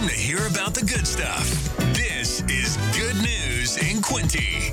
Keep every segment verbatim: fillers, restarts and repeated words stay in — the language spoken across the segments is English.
Time to hear about the good stuff. This is Good News in Quinte.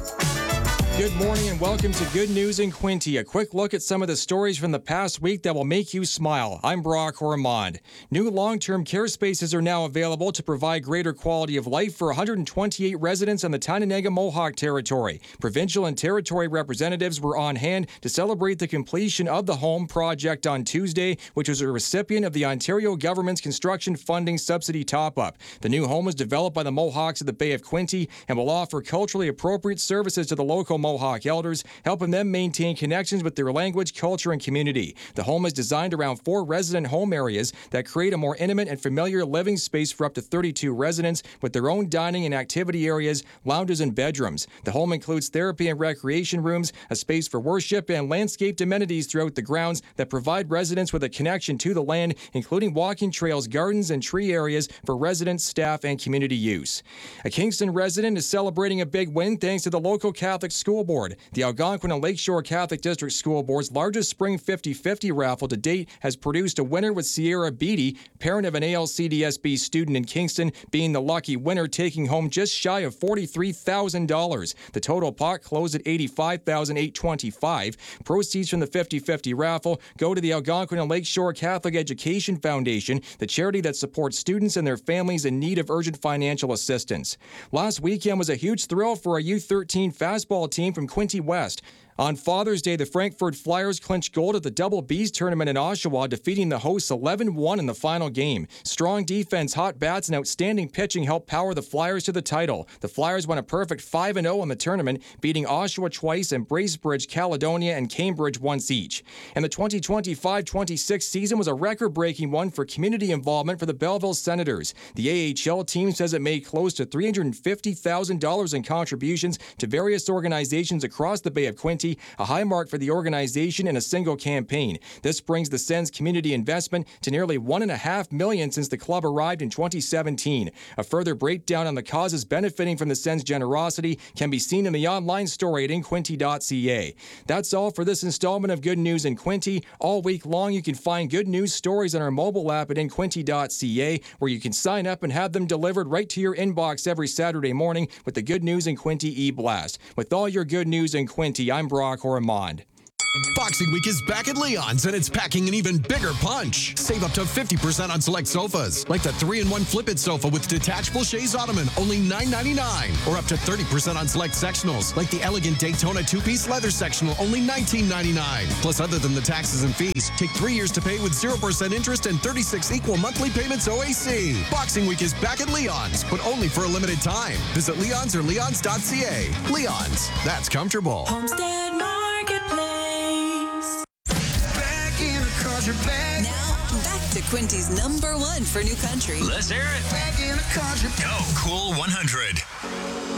Good morning and welcome to Good News in Quinte. A quick look at some of the stories from the past week that will make you smile. I'm Brock Ormond. New long-term care spaces are now available to provide greater quality of life for one hundred twenty-eight residents on the Tyendinaga Mohawk Territory. Provincial and territory representatives were on hand to celebrate the completion of the home project on Tuesday, which was a recipient of the Ontario government's construction funding subsidy top-up. The new home was developed by the Mohawks of the Bay of Quinte and will offer culturally appropriate services to the local Mohawk elders, helping them maintain connections with their language, culture, and community. The home is designed around four resident home areas that create a more intimate and familiar living space for up to thirty-two residents with their own dining and activity areas, lounges, and bedrooms. The home includes therapy and recreation rooms, a space for worship, and landscaped amenities throughout the grounds that provide residents with a connection to the land, including walking trails, gardens, and tree areas for residents, staff, and community use. A Kingston resident is celebrating a big win thanks to the local Catholic school board. The Algonquin and Lakeshore Catholic District School Board's largest spring fifty-fifty raffle to date has produced a winner, with Sierra Beatty, parent of an A L C D S B student in Kingston, being the lucky winner, taking home just shy of forty-three thousand dollars. The total pot closed at eighty-five thousand eight hundred twenty-five dollars. Proceeds from the fifty-fifty raffle go to the Algonquin and Lakeshore Catholic Education Foundation, the charity that supports students and their families in need of urgent financial assistance. Last weekend was a huge thrill for our U thirteen fastball team from Quinte West. On Father's Day, the Frankfurt Flyers clinched gold at the Double B's tournament in Oshawa, defeating the hosts eleven one in the final game. Strong defense, hot bats, and outstanding pitching helped power the Flyers to the title. The Flyers won a perfect five and oh in the tournament, beating Oshawa twice and Bracebridge, Caledonia, and Cambridge once each. And the twenty twenty-five twenty-six season was a record-breaking one for community involvement for the Belleville Senators. The A H L team says it made close to three hundred fifty thousand dollars in contributions to various organizations across the Bay of Quinte, a high mark for the organization in a single campaign. This brings the Sens community investment to nearly one and a half million since the club arrived in twenty seventeen. A further breakdown on the causes benefiting from the Sens' generosity can be seen in the online story at in quinte dot c a. That's all for this installment of Good News in Quinte. All week long, you can find good news stories on our mobile app at in quinte dot c a, where you can sign up and have them delivered right to your inbox every Saturday morning with the Good News in Quinte e-blast. With all your good news in Quinte, I'm Brock Ormond. Boxing Week is back at Leon's, and it's packing an even bigger punch. Save up to fifty percent on select sofas, like the three in one Flip It sofa with detachable chaise ottoman, only nine ninety-nine. Or up to thirty percent on select sectionals, like the elegant Daytona two-piece leather sectional, only nineteen ninety-nine. Plus, other than the taxes and fees, take three years to pay with zero percent interest and thirty-six equal monthly payments O A C. Boxing Week is back at Leon's, but only for a limited time. Visit Leon's or leons dot c a. Leon's, that's comfortable. Homestead Marketplace. Back. Now, back to Quinte's number one for new country. Let's hear it. Back in the country. Go Cool one hundred.